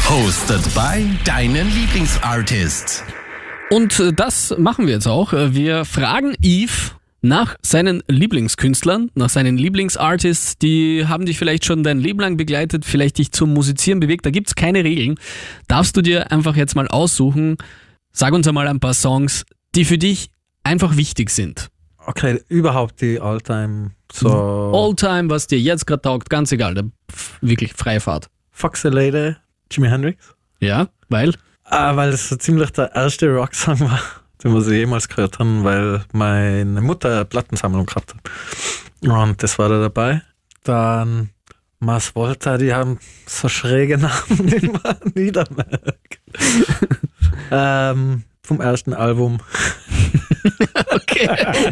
Hosted by deinen Lieblingsartists. Und das machen wir jetzt auch. Wir fragen Yves nach seinen Lieblingskünstlern, nach seinen Lieblingsartists. Die haben dich vielleicht schon dein Leben lang begleitet, vielleicht dich zum Musizieren bewegt. Da gibt's keine Regeln. Darfst du dir einfach jetzt mal aussuchen. Sag uns einmal ein paar Songs, die für dich einfach wichtig sind. Okay, überhaupt die Alltime, so Alltime, was dir jetzt gerade taugt, ganz egal. Wirklich freie Fahrt. Foxy Lady, Jimi Hendrix. Ja, weil? Weil das so ziemlich der erste Rocksong war, den wir jemals gehört haben, weil meine Mutter eine Plattensammlung gehabt hat. Und das war da dabei. Dann Mars Volta, die haben so schräge Namen, die man niedermerkt. Vom ersten Album. Okay.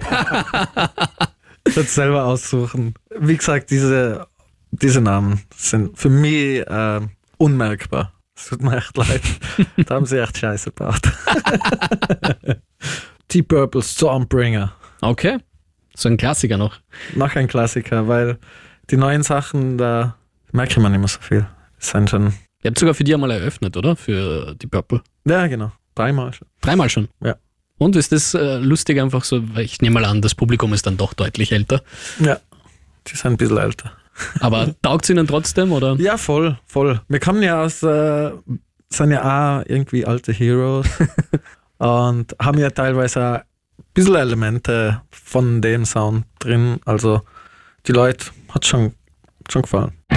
Das selber aussuchen. Wie gesagt, diese Namen sind für mich unmerkbar. Es tut mir echt leid. Da haben sie echt Scheiße gebaut. Deep Purple, Stormbringer. Okay. So ein Klassiker noch. Noch ein Klassiker, weil die neuen Sachen, da merke man nicht mehr so viel. Das sind schon. Ihr habt sogar für die einmal eröffnet, oder? Für die Purple. Ja, genau. 3-mal schon. 3-mal schon? Ja. Und ist das lustig einfach so, weil ich nehme mal an, das Publikum ist dann doch deutlich älter. Ja, die sind ein bisschen älter. Aber taugt es ihnen trotzdem, oder? Ja, voll. Wir kommen ja aus, sind ja auch irgendwie alte Heroes und haben ja teilweise auch ein bisschen Elemente von dem Sound drin. Also die Leute hat schon gefallen.